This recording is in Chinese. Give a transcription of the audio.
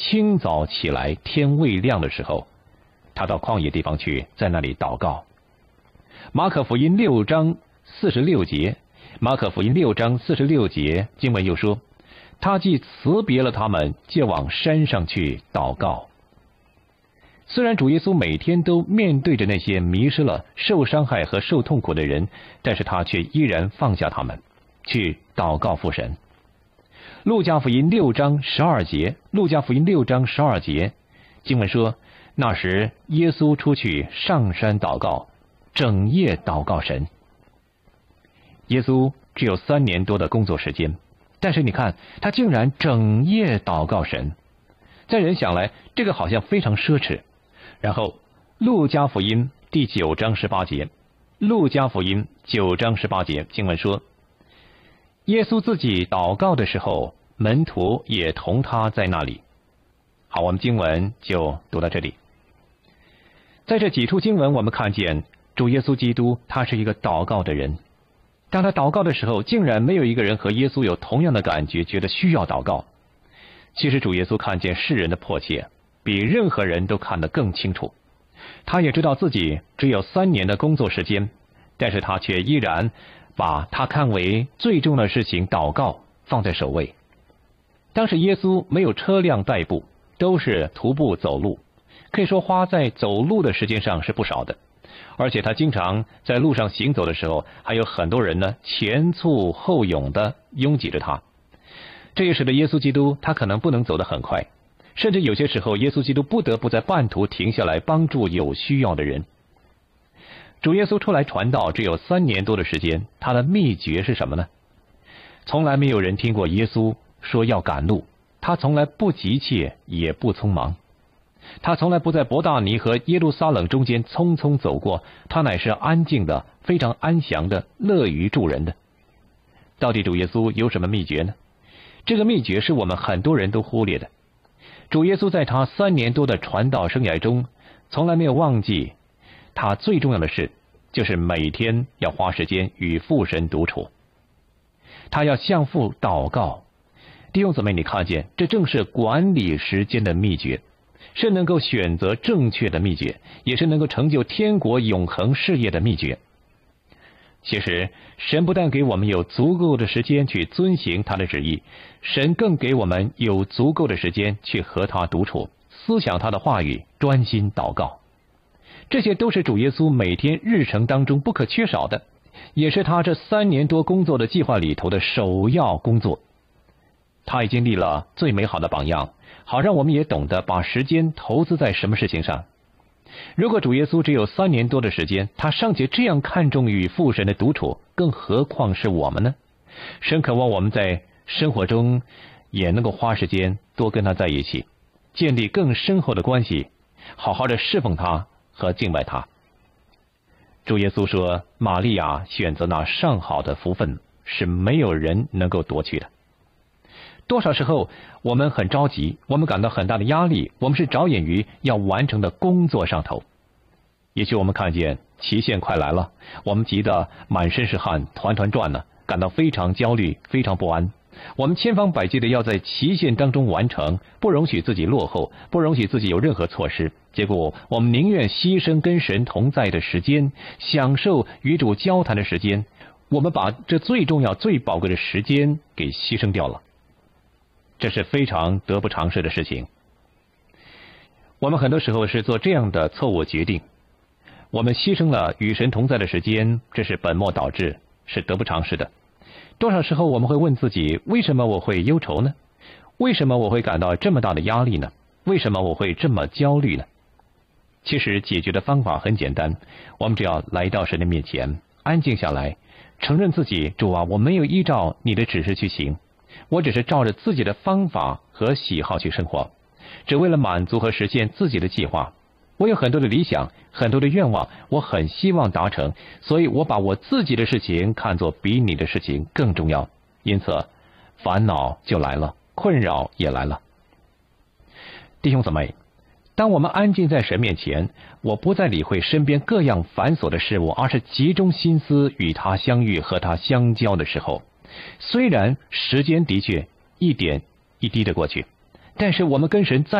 清早起来，天未亮的时候，他到旷野地方去，在那里祷告。马可福音6章46节，马可福音6章46节经文又说，他既辞别了他们，就往山上去祷告。虽然主耶稣每天都面对着那些迷失了、受伤害和受痛苦的人，但是他却依然放下他们，去祷告父神。路加福音6章12节，路加福音6章12节经文说，那时耶稣出去上山祷告，整夜祷告神。耶稣只有3年多的工作时间，但是你看，他竟然整夜祷告神，在人想来，这个好像非常奢侈。然后路加福音第9章18节，路加福音9章18节经文说，耶稣自己祷告的时候，门徒也同他在那里。好，我们经文就读到这里。在这几处经文，我们看见主耶稣基督他是一个祷告的人。当他祷告的时候，竟然没有一个人和耶稣有同样的感觉，觉得需要祷告。其实主耶稣看见世人的迫切，比任何人都看得更清楚。他也知道自己只有3年的工作时间，但是他却依然把他看为最重要的事情祷告放在首位。当时耶稣没有车辆代步，都是徒步走路，可以说花在走路的时间上是不少的。而且他经常在路上行走的时候，还有很多人呢前簇后拥的拥挤着他。这也使得耶稣基督他可能不能走得很快，甚至有些时候耶稣基督不得不在半途停下来帮助有需要的人。主耶稣出来传道只有3年多的时间，他的秘诀是什么呢？从来没有人听过耶稣说要赶路，他从来不急切也不匆忙，他从来不在伯大尼和耶路撒冷中间匆匆走过，他乃是安静的、非常安详的、乐于助人的。到底主耶稣有什么秘诀呢？这个秘诀是我们很多人都忽略的。主耶稣在他3年多的传道生涯中，从来没有忘记他最重要的事，就是每天要花时间与父神独处。他要向父祷告。弟兄姊妹，你看见，这正是管理时间的秘诀，是能够选择正确的秘诀，也是能够成就天国永恒事业的秘诀。其实神不但给我们有足够的时间去遵行他的旨意，神更给我们有足够的时间去和他独处，思想他的话语，专心祷告。这些都是主耶稣每天日程当中不可缺少的，也是他这3年多工作的计划里头的首要工作。他已经立了最美好的榜样，好让我们也懂得把时间投资在什么事情上。如果主耶稣只有3年多的时间，他尚且这样看重与父神的独处，更何况是我们呢？神渴望我们在生活中也能够花时间多跟他在一起，建立更深厚的关系，好好的侍奉他和敬拜他。主耶稣说，玛利亚选择那上好的福分，是没有人能够夺去的。多少时候我们很着急，我们感到很大的压力，我们是着眼于要完成的工作上头。也许我们看见期限快来了，我们急得满身是汗，团团转呢，感到非常焦虑，非常不安。我们千方百计的要在期限当中完成，不容许自己落后，不容许自己有任何错失。结果我们宁愿牺牲跟神同在的时间，享受与主交谈的时间，我们把这最重要、最宝贵的时间给牺牲掉了。这是非常得不偿失的事情。我们很多时候是做这样的错误决定，我们牺牲了与神同在的时间，这是本末倒置，是得不偿失的。多少时候我们会问自己，为什么我会忧愁呢？为什么我会感到这么大的压力呢？为什么我会这么焦虑呢？其实解决的方法很简单，我们只要来到神的面前，安静下来，承认自己，主啊，我没有依照你的指示去行，我只是照着自己的方法和喜好去生活，只为了满足和实现自己的计划。我有很多的理想，很多的愿望，我很希望达成，所以我把我自己的事情看作比你的事情更重要，因此烦恼就来了，困扰也来了。弟兄姊妹，当我们安静在神面前，我不再理会身边各样繁琐的事物，而是集中心思与他相遇，和他相交的时候，虽然时间的确一点一滴的过去，但是我们跟神在